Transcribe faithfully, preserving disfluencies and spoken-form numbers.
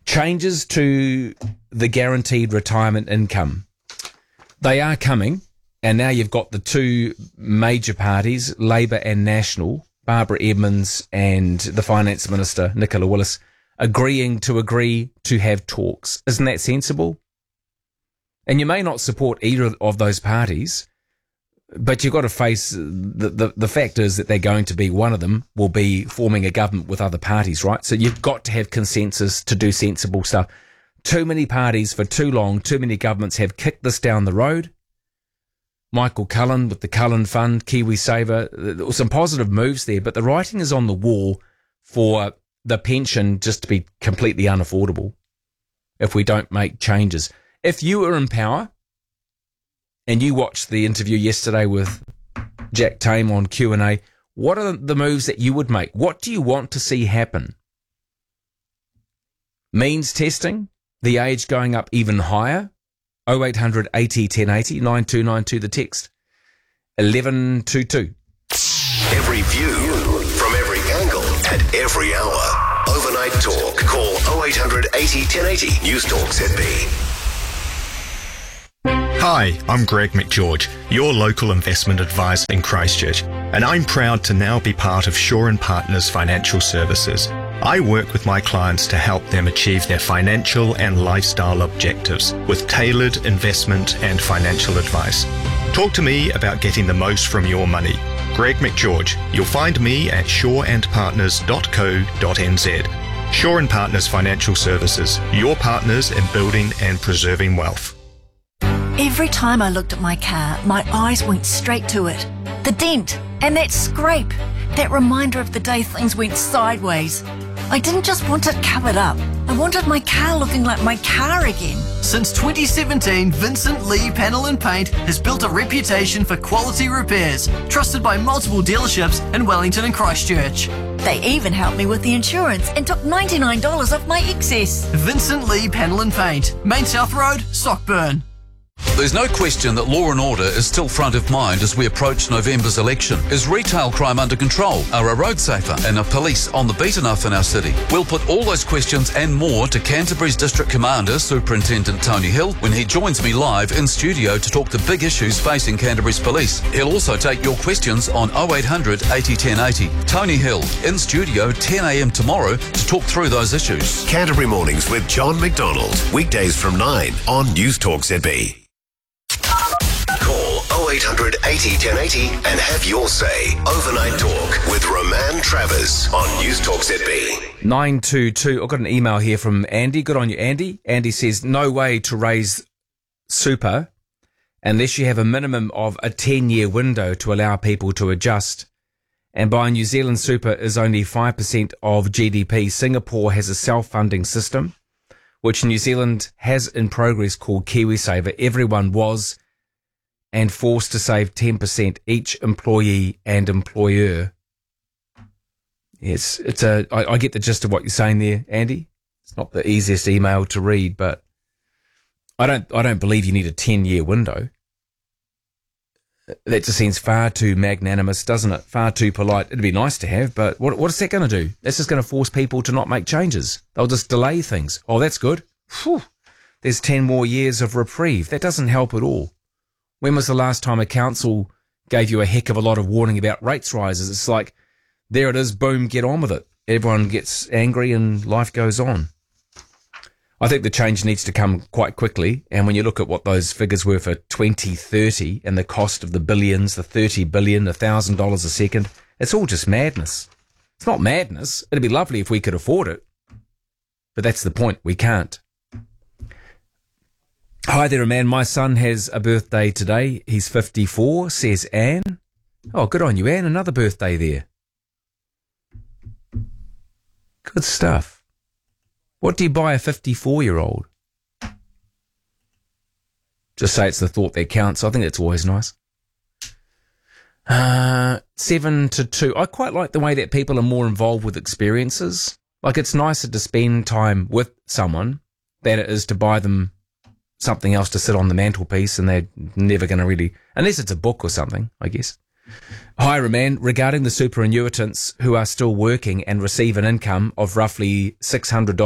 changes to the guaranteed retirement income. They are coming, and now you've got the two major parties, Labour and National, Barbara Edmonds and the Finance Minister, Nicola Willis, agreeing to agree to have talks. Isn't that sensible? And you may not support either of those parties, but you've got to face the, the, the fact is that they're going to be, one of them will be forming a government with other parties, right? So you've got to have consensus to do sensible stuff. Too many parties for too long, too many governments have kicked this down the road. Michael Cullen with the Cullen Fund, KiwiSaver, there were some positive moves there, but the writing is on the wall for the pension just to be completely unaffordable if we don't make changes. If you were in power and you watched the interview yesterday with Jack Tame on Q and A, what are the moves that you would make? What do you want to see happen? Means testing, the age going up even higher, oh eight hundred eighty ten eighty, nine two nine two the text, eleven twenty-two. Every view from every angle at every hour. Overnight Talk. Call oh eight hundred eighty ten eighty. News Talk Z B. Hi, I'm Greg McGeorge, your local investment advisor in Christchurch, and I'm proud to now be part of Shaw and Partners Financial Services. I work with my clients to help them achieve their financial and lifestyle objectives with tailored investment and financial advice. Talk to me about getting the most from your money. Greg McGeorge. You'll find me at shaw and partners dot co dot n z. Shaw and Partners Financial Services, your partners in building and preserving wealth. Every time I looked at my car, my eyes went straight to it. The dent and that scrape, that reminder of the day things went sideways. I didn't just want it covered up. I wanted my car looking like my car again. Since twenty seventeen, Vincent Lee Panel and Paint has built a reputation for quality repairs, trusted by multiple dealerships in Wellington and Christchurch. They even helped me with the insurance and took ninety-nine dollars off my excess. Vincent Lee Panel and Paint, Main South Road, Sockburn. There's no question that law and order is still front of mind as we approach November's election. Is retail crime under control? Are our roads safer? And are police on the beat enough in our city? We'll put all those questions and more to Canterbury's District Commander, Superintendent Tony Hill, when he joins me live in studio to talk the big issues facing Canterbury's police. He'll also take your questions on oh eight hundred eighty ten eighty. Tony Hill, in studio ten a m tomorrow to talk through those issues. Canterbury Mornings with John McDonald. Weekdays from nine on News Talk Z B. Call oh eight hundred eighty ten eighty and have your say. Overnight Talk with Roman Travers on News Talk Z B. nine two two. I've got an email here from Andy. Good on you, Andy. Andy says, no way to raise super unless you have a minimum of a ten-year window to allow people to adjust. And by New Zealand super is only five percent of G D P. Singapore has a self-funding system, which New Zealand has in progress called KiwiSaver. Everyone was and forced to save ten percent each employee and employer. Yes, it's a, I, I get the gist of what you're saying there, Andy. It's not the easiest email to read, but I don't, I don't believe you need a ten-year window. That just seems far too magnanimous, doesn't it? Far too polite. It'd be nice to have, but what, what is that going to do? That's just going to force people to not make changes. They'll just delay things. Oh, that's good. Whew. There's ten more years of reprieve. That doesn't help at all. When was the last time a council gave you a heck of a lot of warning about rates rises? It's like, there it is, boom, get on with it. Everyone gets angry and life goes on. I think the change needs to come quite quickly. And when you look at what those figures were for twenty thirty and the cost of the billions, the thirty billion, one thousand dollars a second, it's all just madness. It's not madness. It'd be lovely if we could afford it. But that's the point. We can't. Hi there, man. My son has a birthday today. He's fifty-four, says Anne. Oh, good on you, Anne. Another birthday there. Good stuff. What do you buy a fifty-four-year-old? Just say it's the thought that counts. I think it's always nice. Uh, seven to two. I quite like the way that people are more involved with experiences. Like, it's nicer to spend time with someone than it is to buy them something else to sit on the mantelpiece, and they're never going to really, unless it's a book or something, I guess. Hi, Roman. Regarding the superannuitants who are still working and receive an income of roughly six hundred dollars